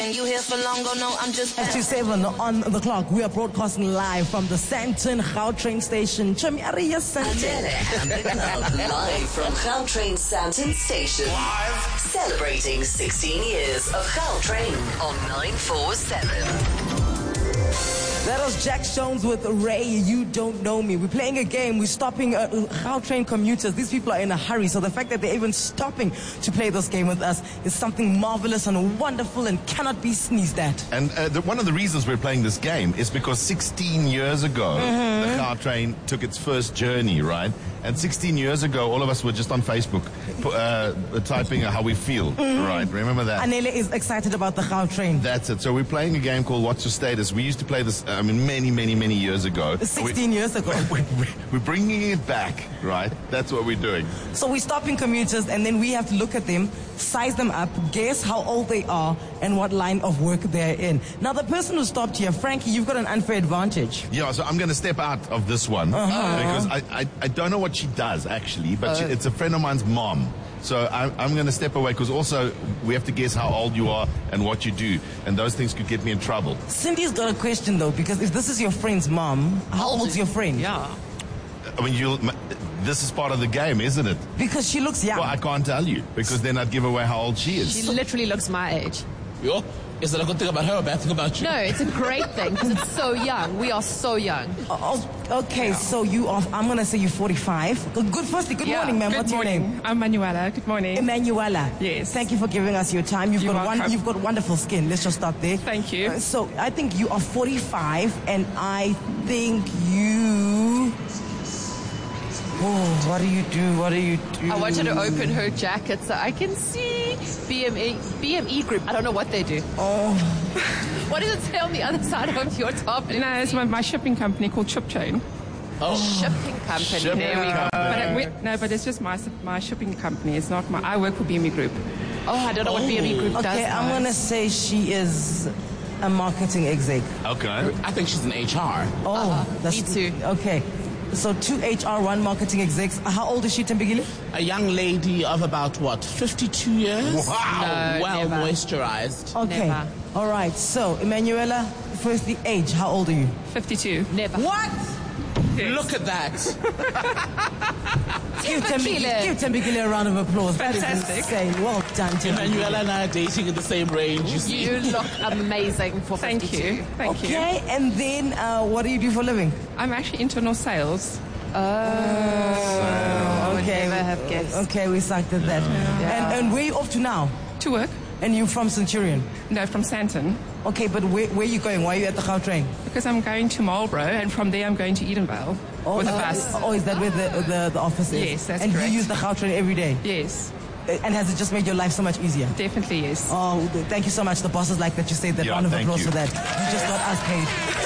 You here for long? Oh no, I'm just 57 on the clock. We are broadcasting live from the Sandton Gautrain station. Chamiaria Sandton. Live from Gautrain Sandton Station. Live. Celebrating 16 years of Gautrain on 947. That was Jack Jones with Ray, You Don't Know Me. We're playing a game. We're stopping Gautrain commuters. These people are in a hurry. So the fact that they're even stopping to play this game with us is something marvelous and wonderful and cannot be sneezed at. And one of the reasons we're playing this game is because 16 years ago, the Gautrain took its first journey, right? And 16 years ago, all of us were just on Facebook typing how we feel, right? Remember that? Anele is excited about the Gautrain. That's it. So we're playing a game called What's Your Status? We used to play this, many years ago. 16 years ago. We're bringing it back, right? That's what we're doing. So we're stopping commuters, and then we have to look at them, size them up, guess how old they are, and what line of work they're in. Now, the person who stopped here, Frankie, you've got an unfair advantage. Yeah, so I'm going to step out of this one because I don't know what she does, actually, but it's a friend of mine's mom. So I'm going to step away because also we have to guess how old you are and what you do. And those things could get me in trouble. Cindy's got a question, though, because if this is your friend's mom, how old's your friend? Yeah. I mean, this is part of the game, isn't it? Because she looks young. Well, I can't tell you because then I'd give away how old she is. She literally looks my age. Yo, is it a good thing about her or a bad thing about you? No, it's a great thing because it's so young. We are so young. Okay, so you are, I'm going to say you're 45. Good morning, ma'am. What's your name? I'm Manuela. Good morning. Emanuela. Yes. Thank you for giving us your time. You've welcome. got wonderful skin. Let's just start there. Thank you. So I think you are 45, and I think you... Oh, what do you do? I want you to open her jacket so I can see BME Group. I don't know what they do. Oh. What does it say on the other side of your top? No, it's my shipping company called Ship Chain. Oh, shipping company. Shipping there we go. But but it's just my shipping company. It's not my. I work for BME Group. Oh, I don't know what BME Group does. Okay, I'm going to say she is a marketing exec. Okay. I think she's an HR. Oh, me too. Okay. So 2 HR, 1 marketing execs. How old is she, Tembekile? A young lady of about, 52 years? Wow. No, well never. moisturized. Okay. Never. All right. So, Emanuela, firstly, age. How old are you? 52. Never. What? Yes. Look at that. Give Tembekile a round of applause. Fantastic. That is insane. Well done, Tembekile. Manuela and I are dating in the same range, you see. You look amazing for 52. Thank you. Thank you. Okay, and then what do you do for a living? I'm actually internal sales. I would Okay. never have guessed. Okay, we sucked at that. Yeah. And where are you off to now? To work. And you from Centurion? No, from Sandton. Okay, but where are you going? Why are you at the Gautrain? Because I'm going to Marlborough, and from there I'm going to Edenvale with a bus. Oh, is that where the office is? Yes, that's and correct. And you use the Gautrain every day? Yes, And has it just made your life so much easier? definitely yes. Oh, thank you so much. The bosses like that you say that. Yeah, Round of thank applause you. for that. You just got us paid.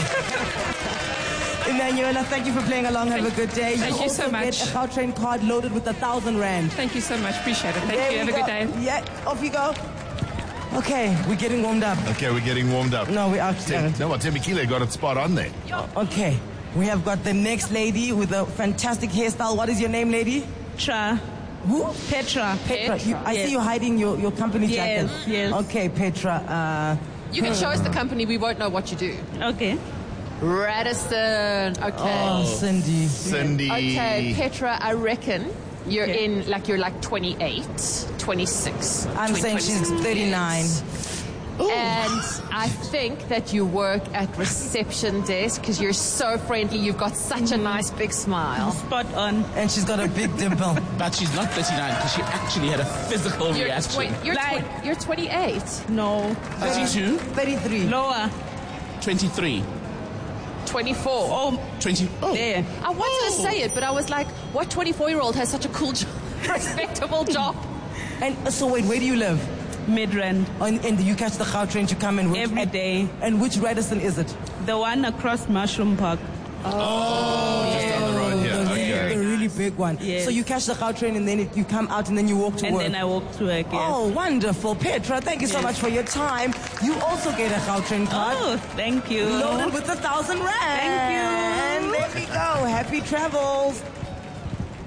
Emanuela, thank you for playing along. Have a good day. Thank you so also much. Get a Gautrain card loaded with 1,000 rand. Thank you so much. Appreciate it. Thank There you. Have we a good go. day. Yeah, off you go. Okay, we're getting warmed up. Okay, we're getting warmed up. No, we are. No, what Tembekile got it spot on there. Okay, we have got the next lady with a fantastic hairstyle. What is your name, lady? Petra. Who? Petra. Petra. I Yes. see you hiding your company Yes, jacket. yes. Okay, Petra. You can show us the company. We won't know what you do. Okay. Radisson. Okay. Oh, Cindy. Cindy. Okay, Petra, I reckon you're you're like 28, 26. I'm saying she's 39. And I think that you work at reception desk because you're so friendly. You've got such a nice big smile. Spot on. And she's got a big dimple. But she's not 39 because she actually had a physical You're, reaction. you're 28. No. 32? 33. Lower. 23? 24. Oh, 20? Oh. there. I wanted to say it, but I was like, what 24-year-old has such a cool job, respectable job? And so wait, where do you live? Midrand. And you catch the Gautrain to come and work? Every day. And which Radisson is it? The one across Mushroom Park. Oh, just down the road here. Okay. The really big one. Yes. So you catch the Gautrain and then you come out and then you walk to And work. then I walk to work, yes. Oh, wonderful. Petra, thank you so much for your time. You also get a Gautrain card. Oh, thank you. Loaded with 1,000 rand. Thank you. And there we go. Happy travels.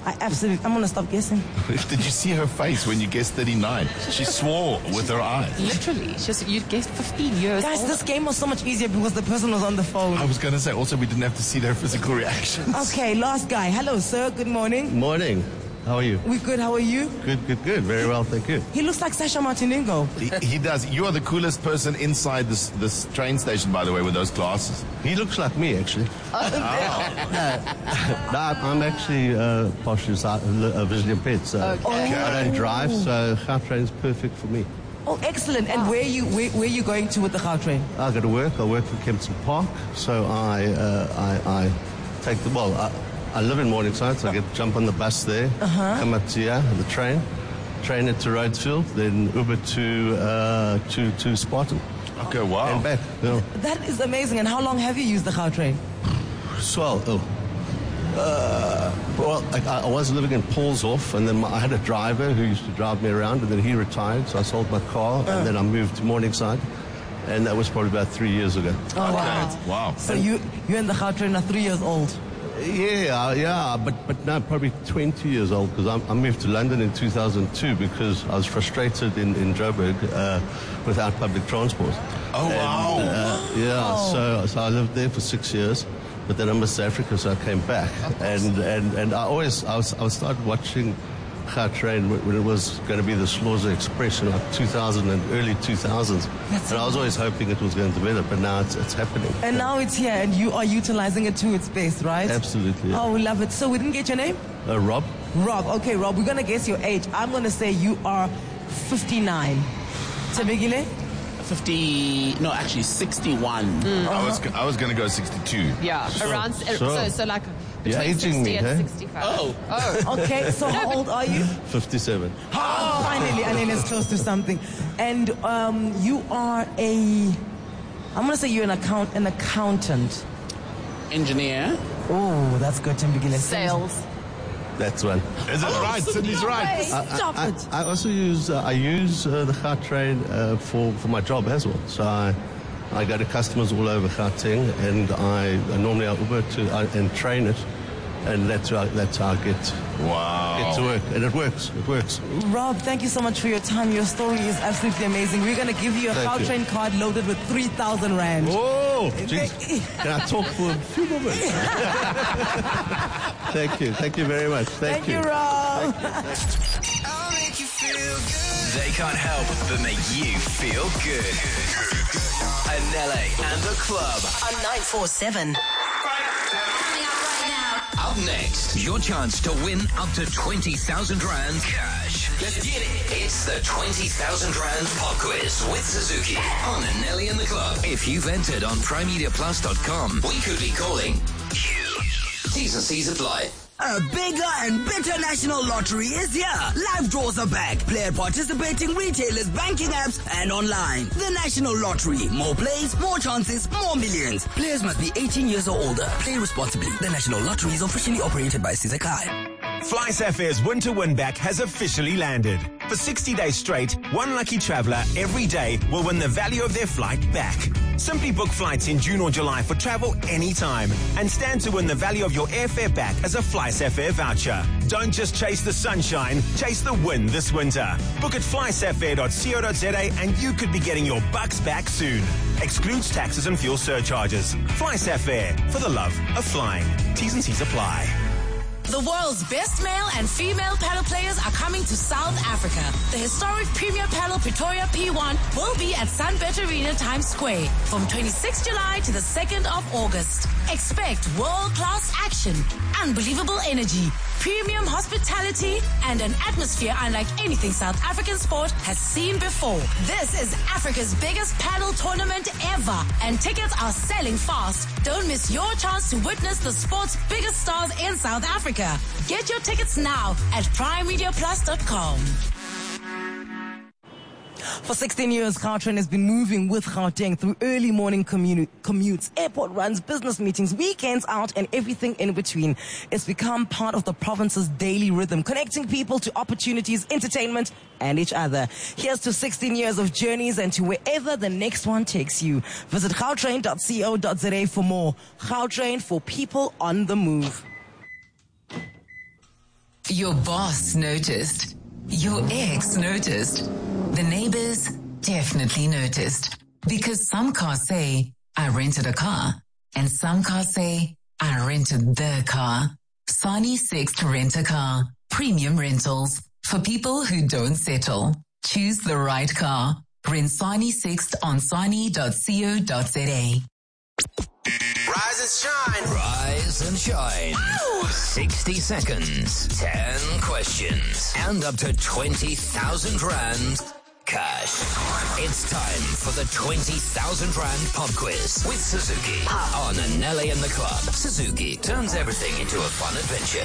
I'm going to stop guessing. Did you see her face when you guessed 39? She swore with her eyes. Literally. You guessed 15 years Guys, older. this game was so much easier because the person was on the phone. I was going to say, also, we didn't have to see their physical reactions. Okay, last guy. Hello, sir. Good morning. Morning. How are you? We good. How are you? Good. Very well, thank you. He looks like Sasha Martinengo. He does. You are the coolest person inside this train station, by the way, with those glasses. He looks like me, actually. No, I'm actually partially visually impaired, so I don't drive, so Gautrain's perfect for me. Oh, excellent. And where are you going to with the Gautrain? I go to work. I work for Kempton Park, so I take the I live in Morningside, so I get to jump on the bus there, come up to here, the train it to Rhodesfield, then Uber to Spartan. Okay, wow. And back. Yeah. That is amazing. And how long have you used the Gautrain? Swell. I was living in Paulshof, and then I had a driver who used to drive me around, and then he retired, so I sold my car, and then I moved to Morningside, and that was probably about 3 years ago. Oh, wow. Wow. So you and the Gautrain are 3 years old. Yeah, but now probably 20 years old, because I moved to London in 2002 because I was frustrated in Joburg without public transport. Oh, wow. So I lived there for 6 years, but then I missed Africa, so I came back. And I started watching Gautrain when it was going to be the Schlosser Express in like 2000 and early 2000s. And I was always hoping it was going to be better, but now it's happening. And now it's here, and you are utilizing it to its best, right? Absolutely. Yeah. Oh, we love it. So we didn't get your name? Rob. Rob. Okay, Rob, we're going to guess your age. I'm going to say you are 59. Tebegile? 61. I was going to go 62. Yeah, around, so like You're between aging 60 me, and eh? 65. Oh. Okay, so how old are you? 57. Oh, finally, Anele's close to something. And you are I'm going to say you're an accountant. Engineer. Oh, that's good, Tembegile. Sales. That's one. Is it right? Sydney's right. Stop it. I also use the Gautrain for my job as well. So I go to customers all over Gauteng, and I normally Uber and train it, and that's how I get to work, and it works. Rob, thank you so much for your time. Your story is absolutely amazing. We're going to give you a Gautrain card loaded with 3,000 rand. Oh, geez. Can I talk for a few moments? Thank you very much. Thank you, Rob. I'll make you feel good. They can't help but make you feel good. Anele and the club On 947. up next. Your chance to win up to 20,000 rand cash. Let's get it. It's the 20,000 rand pop quiz with Suzuki on Anele and the club. If you've entered on primemediaplus.com, we could be calling you. T's and C's apply. A bigger and better national lottery is here. Live draws are back. Play at participating retailers, banking apps, and online. The National Lottery. More plays, more chances, more millions. Players must be 18 years or older. Play responsibly. The National Lottery is officially operated by Sizakai. FlySafair's winter win-back has officially landed. For 60 days straight, one lucky traveller every day will win the value of their flight back. Simply book flights in June or July for travel anytime and stand to win the value of your airfare back as a FlySafair voucher. Don't just chase the sunshine, chase the win this winter. Book at flysafair.co.za and you could be getting your bucks back soon. Excludes taxes and fuel surcharges. FlySafair, for the love of flying. T's and C's apply. The world's best male and female paddle players are coming to South Africa. The historic Premier Paddle Pretoria P1 will be at Sunbet Arena Times Square from 26 July to the 2nd of August. Expect world-class action, unbelievable energy, premium hospitality, and an atmosphere unlike anything South African sport has seen before. This is Africa's biggest paddle tournament ever, and tickets are selling fast. Don't miss your chance to witness the sport's biggest stars in South Africa. Get your tickets now at primemediaplus.com. For 16 years, Gautrain has been moving with Gauteng through early morning commutes, airport runs, business meetings, weekends out, and everything in between. It's become part of the province's daily rhythm, connecting people to opportunities, entertainment, and each other. Here's to 16 years of journeys and to wherever the next one takes you. Visit gautrain.co.za for more. Gautrain, for people on the move. Your boss noticed. Your ex noticed. The neighbors definitely noticed. Because some cars say, I rented a car. And some cars say, I rented the car. Sani Sixt Rent-A-Car. Premium rentals. For people who don't settle. Choose the right car. Rent Sani Sixt on sani.co.za. Rise and shine. Rise and shine. Ow! 60 seconds, 10 questions, and up to 20,000 rand cash. It's time for the 20,000 rand pop quiz with Suzuki on Anele in the Club. Suzuki turns everything into a fun adventure.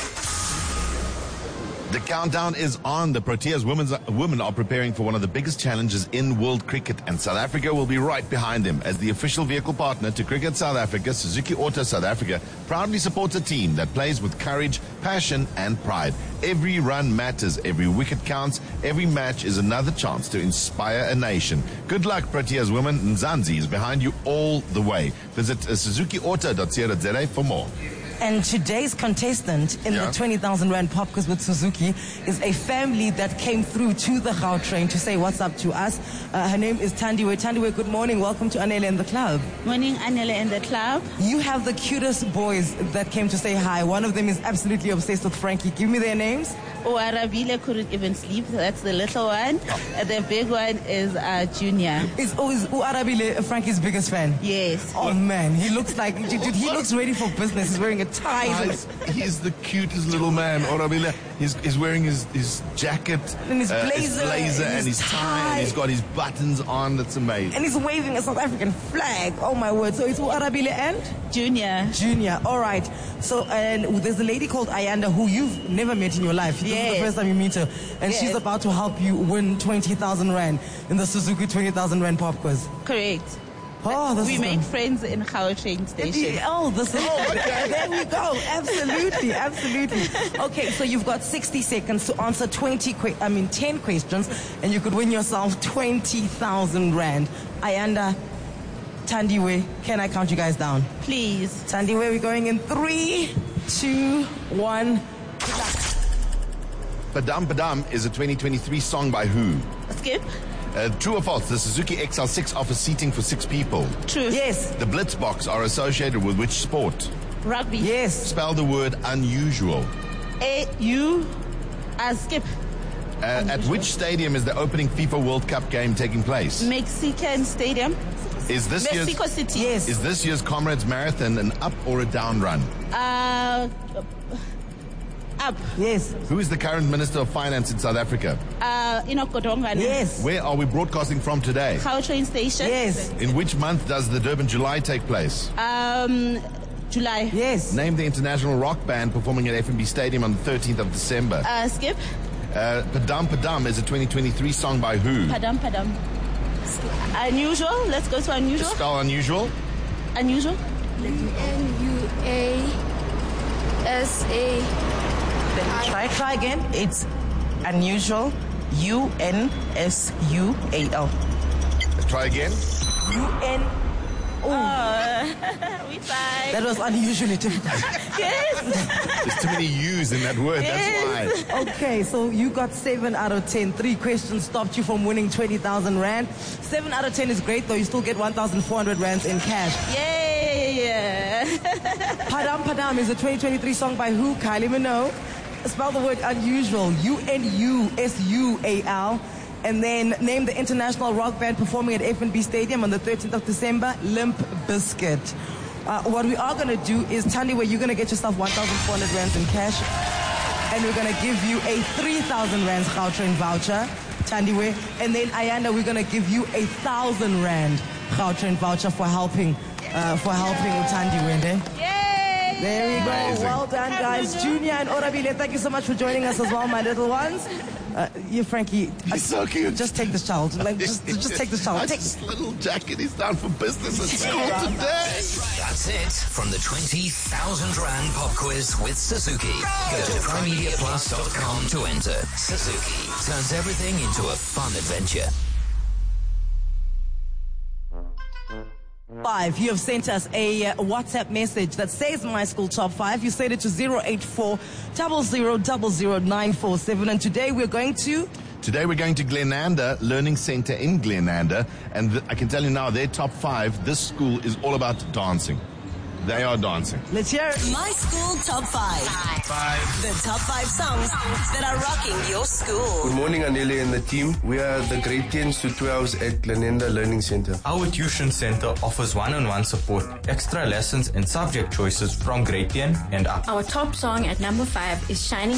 The countdown is on. The Proteas women are preparing for one of the biggest challenges in world cricket, and South Africa will be right behind them. As the official vehicle partner to Cricket South Africa, Suzuki Auto South Africa proudly supports a team that plays with courage, passion, and pride. Every run matters, every wicket counts, every match is another chance to inspire a nation. Good luck, Proteas women. Nzanzi is behind you all the way. Visit suzukiauto.co.za for more. And today's contestant in the 20,000 Rand Pop Quiz with Suzuki is a family that came through to the Gautrain to say what's up to us. Her name is Thandiwe. Thandiwe, good morning. Welcome to Anele in the Club. Morning, Anele in the Club. You have the cutest boys that came to say hi. One of them is absolutely obsessed with Frankie. Give me their names. Arabile couldn't even sleep. That's the little one. The big one is Junior. Is Arabile Frankie's biggest fan? Yes. Oh man, he looks like, dude, he looks ready for business. He's wearing a tie. He's the cutest little man. Arabile, he's wearing his jacket and his blazer, and his tie, and he's got his buttons on. That's amazing. And he's waving a South African flag. Oh my word. So it's Arabile and? Junior. Junior. All right. So, and there's a lady called Ayanda who you've never met in your life. This is the first time you meet her. And she's about to help you win 20,000 Rand in the Suzuki 20,000 Rand Pop Quiz. Correct. Oh, we made friends in Gautrain station. Okay, there we go. Absolutely, absolutely. Okay, so you've got 60 seconds to answer 10 questions, and you could win yourself 20,000 Rand. Ayanda, Thandiwe, can I count you guys down? Please. Thandiwe, we're going in 3, 2, 1. Good luck. Padam Padam is a 2023 song by who? Skip. True or false? The Suzuki XL6 offers seating for 6 people. True. Yes. The Blitzboks are associated with which sport? Rugby. Yes. Spell the word unusual. Skip. At which stadium is the opening FIFA World Cup game taking place? Mexican Stadium. Is this Mexico City. Yes. Is this year's Comrades Marathon an up or a down run? Up. Yes. Who is the current Minister of Finance in South Africa? Enoch Godongwana. Yes. Where are we broadcasting from today? Gautrain station. Yes. In which month does the Durban July take place? July. Yes. Name the international rock band performing at FNB Stadium on the 13th of December. Skip. Padam Padam is a 2023 song by who? Padam Padam. Unusual. Let's go to unusual. Spell unusual. Unusual. UNUASA. Try again. It's unusual. UNSUAL. Try again. UN. We tried. That was unusually difficult. Yes. There's too many U's in that word. Yes. That's why. Okay, so you got 7 out of 10. 3 questions stopped you from winning 20,000 Rand. 7 out of 10 is great, though. You still get 1,400 Rands in cash. Yay! Padam Padam is a 2023 song by who? Kylie Minogue. Spell the word unusual. UNUSUAL. And then name the international rock band performing at FNB Stadium on the 13th of December, Limp Bizkit. What we are going to do is, Thandiwe, you're going to get yourself 1,400 Rands in cash. And we're going to give you a 3,000 Rands Gautrain voucher, Thandiwe. And then, Ayanda, we're going to give you a 1,000 Rand Gautrain voucher for helping Thandiwe. Yay! There we go. Amazing. Well done, guys. Junior and Orabile, thank you so much for joining us as well, my little ones. Frankie. He's so cute. Just take this child. Just take this child. Take this little jacket. He's down for business at school today. That's it from the 20,000 Rand Pop Quiz with Suzuki. Go to primemediaplus.com to enter. Suzuki turns everything into a fun adventure. 5. You have sent us a WhatsApp message that says My School Top 5. You sent it to 084 00 947. And today we're going to Glenanda Learning Center in Glenanda. And I can tell you now, their top 5, this school is all about dancing. They are dancing. Let's hear it. My School Top 5. The top 5 songs that are rocking your school. Good morning, Anele and the team. We are the grade 10s to 12s at Glenanda Learning Center. Our tuition center offers one-on-one support, extra lessons and subject choices from grade 10 and up. Our top song at number 5 is Shining